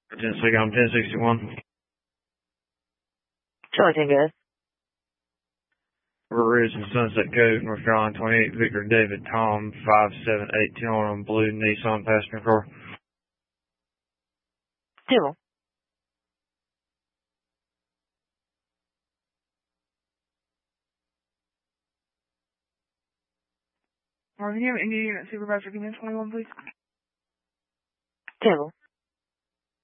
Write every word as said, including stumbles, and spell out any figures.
Tennessee, I'm ten sixty-one. Charlie Tango. River Ridge and Sunset Cove, North Carolina, twenty-eight, Victor David Tom, five seven eight two on blue Nissan passenger car. Two. Marvin, you have Indian Unit Supervisor, give me twenty-one, please. Two.